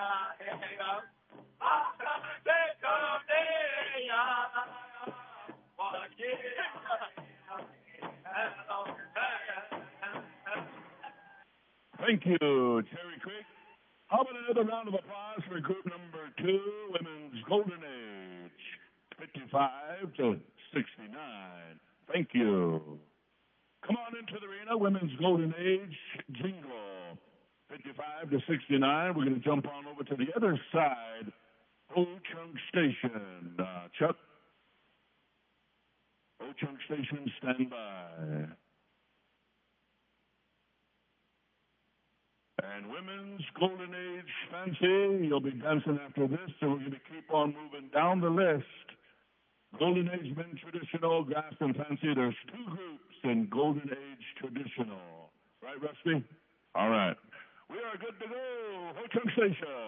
Thank you, Cherry Creek. How about another round of applause for group number 2, Women's Golden Age, 55 to 69. Thank you. Come on into the arena, Women's Golden Age, jingle, 55 to 69. We're going to jump on over to the other side, O-Chunk Station. Chuck, O-Chunk Station, stand by. And Women's Golden Age Fancy, you'll be dancing after this, so we're going to keep on moving down the list. Golden Age Men Traditional, Grass and Fancy, there's 2 groups in Golden Age Traditional. Right, Rusty? All right. We are good to go. Ho-Chunk Station.